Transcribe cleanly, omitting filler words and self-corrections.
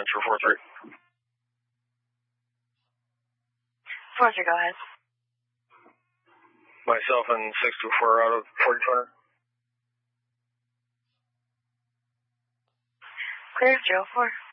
643. 43, go ahead. Myself and 624 out of 4200. Clear, 04.